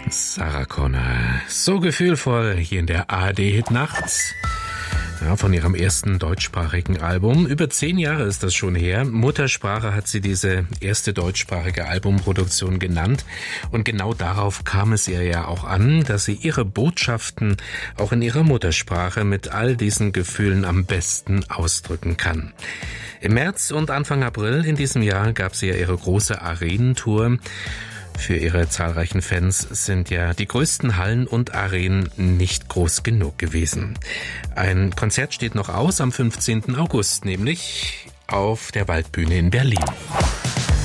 Sarah Connor, so gefühlvoll hier in der ARD-Hit Nacht. Ja, von ihrem ersten deutschsprachigen Album. Über 10 Jahre ist das schon her. Muttersprache hat sie diese erste deutschsprachige Albumproduktion genannt. Und genau darauf kam es ihr ja auch an, dass sie ihre Botschaften auch in ihrer Muttersprache mit all diesen Gefühlen am besten ausdrücken kann. Im März und Anfang April in diesem Jahr gab sie ja ihre große Arenentour. Für ihre zahlreichen Fans sind ja die größten Hallen und Arenen nicht groß genug gewesen. Ein Konzert steht noch aus am 15. August, nämlich auf der Waldbühne in Berlin.